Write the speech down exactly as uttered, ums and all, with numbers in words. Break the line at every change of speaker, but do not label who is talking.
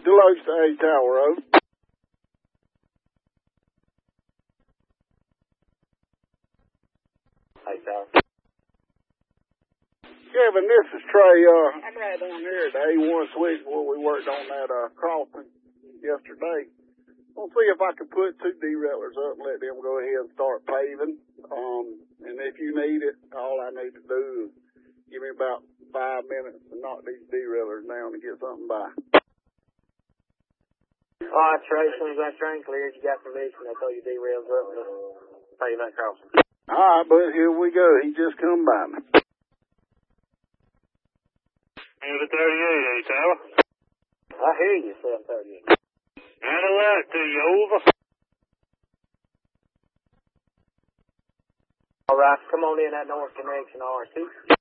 Deloach to A Tower Road.
A Tower.
Kevin, this is Trey. Uh, I'm right down here at the A one switch where we worked on that uh, crossing yesterday. I'll see if I can put two derailers up and let them go ahead and start paving. Um, and if you need it, all I need to do is give me about five minutes to knock these derailers down and get something by.
All right, Trey, as soon as that train clears, you got permission. I'll throw your derails up and pave that crossing.
All right, but here we go. He just come by me.
seven thirty-eight, A Tower.
I hear you, seven thirty-eight.
Handle that to you, over.
All right, come on in that north connection, R two.